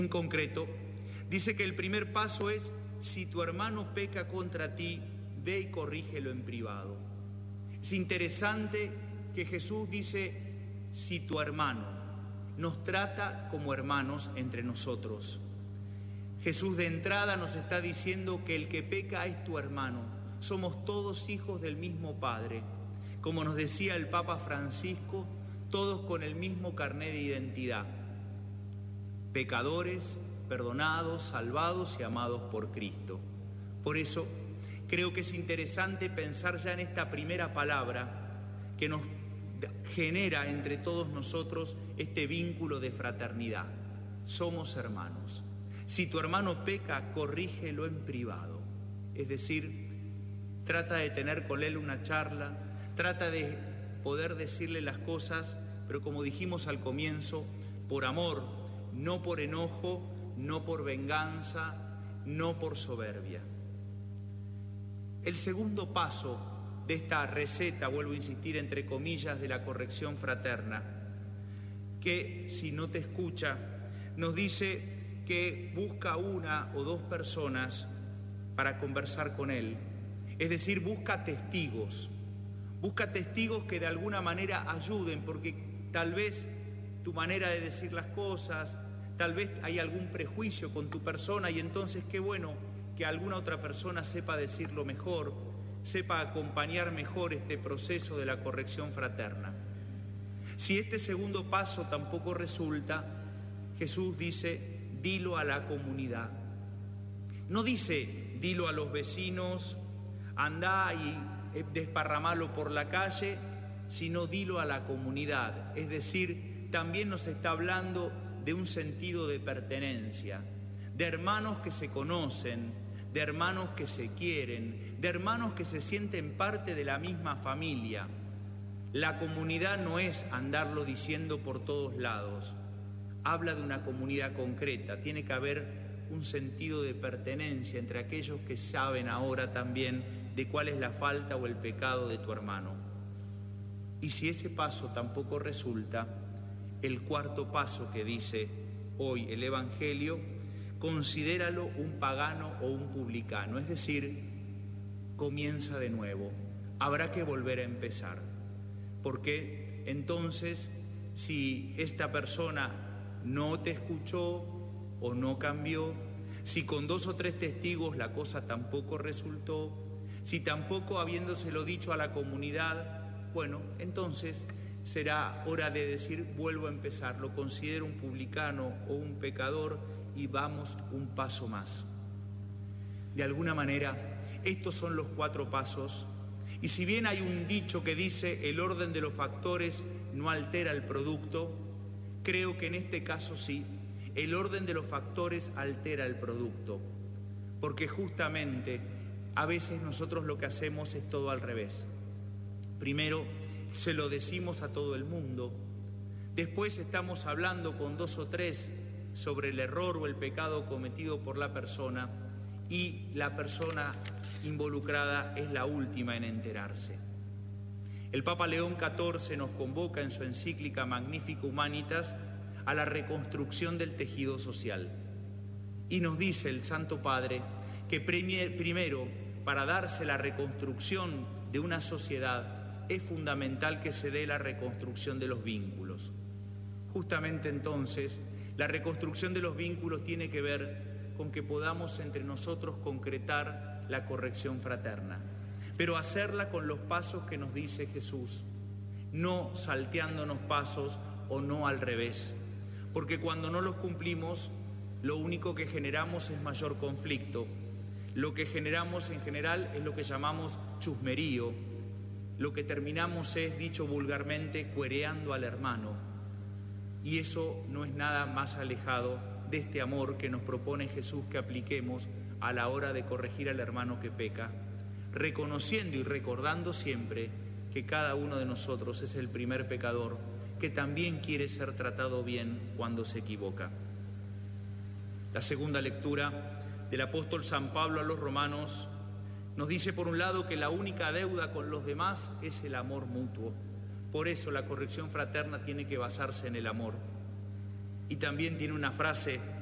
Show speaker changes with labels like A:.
A: En concreto, dice que el primer paso es: si tu hermano peca contra ti, ve y corrígelo en privado. Es interesante que Jesús dice: si tu hermano, nos trata como hermanos entre nosotros. Jesús de entrada nos está diciendo que el que peca es tu hermano. Somos todos hijos del mismo Padre. Como nos decía el Papa Francisco, todos con el mismo carné de identidad. Pecadores, perdonados, salvados y amados por Cristo. Por eso, creo que es interesante pensar ya en esta primera palabra que nos genera entre todos nosotros este vínculo de fraternidad. Somos hermanos. Si tu hermano peca, corrígelo en privado. Es decir, trata de tener con él una charla, trata de poder decirle las cosas, pero como dijimos al comienzo, por amor, no por enojo, no por venganza, no por soberbia. El segundo paso de esta receta, vuelvo a insistir, entre comillas, de la corrección fraterna, que si no te escucha, nos dice que busca una o dos personas para conversar con él. Es decir, busca testigos que de alguna manera ayuden, porque tal vez tu manera de decir las cosas, tal vez hay algún prejuicio con tu persona, y entonces qué bueno que alguna otra persona sepa decirlo mejor, sepa acompañar mejor este proceso de la corrección fraterna. Si este segundo paso tampoco resulta, Jesús dice: dilo a la comunidad. No dice dilo a los vecinos, andá y desparramalo por la calle, sino dilo a la comunidad. Es decir, también nos está hablando de un sentido de pertenencia, de hermanos que se conocen, de hermanos que se quieren, de hermanos que se sienten parte de la misma familia. La comunidad no es andarlo diciendo por todos lados, habla de una comunidad concreta. Tiene que haber un sentido de pertenencia entre aquellos que saben ahora también de cuál es la falta o el pecado de tu hermano. Y si ese paso tampoco resulta, el cuarto paso que dice hoy el Evangelio: considéralo un pagano o un publicano. Es decir, comienza de nuevo. Habrá que volver a empezar. Porque entonces, si esta persona no te escuchó o no cambió, si con 2 o 3 testigos la cosa tampoco resultó, si tampoco habiéndoselo dicho a la comunidad, bueno, entonces será hora de decir: vuelvo a empezar, lo considero un publicano o un pecador y vamos un paso más. De alguna manera, estos son los 4 pasos, y si bien hay un dicho que dice: el orden de los factores no altera el producto, creo que en este caso sí, el orden de los factores altera el producto, porque justamente a veces nosotros lo que hacemos es todo al revés. Primero se lo decimos a todo el mundo, después estamos hablando con 2 o 3 sobre el error o el pecado cometido por la persona, y la persona involucrada es la última en enterarse. El Papa León XIV nos convoca en su encíclica Magnificat Humanitas a la reconstrucción del tejido social. Y nos dice el Santo Padre que primero, para darse la reconstrucción de una sociedad, es fundamental que se dé la reconstrucción de los vínculos. Justamente entonces, la reconstrucción de los vínculos tiene que ver con que podamos entre nosotros concretar la corrección fraterna, pero hacerla con los pasos que nos dice Jesús, no salteándonos pasos o no al revés, porque cuando no los cumplimos, lo único que generamos es mayor conflicto. Lo que generamos en general es lo que llamamos chusmerío. Lo que terminamos es, dicho vulgarmente, cuereando al hermano. Y eso no es nada más alejado de este amor que nos propone Jesús que apliquemos a la hora de corregir al hermano que peca, reconociendo y recordando siempre que cada uno de nosotros es el primer pecador que también quiere ser tratado bien cuando se equivoca. La segunda lectura del apóstol San Pablo a los romanos nos dice, por un lado, que la única deuda con los demás es el amor mutuo. Por eso la corrección fraterna tiene que basarse en el amor. Y también tiene una frase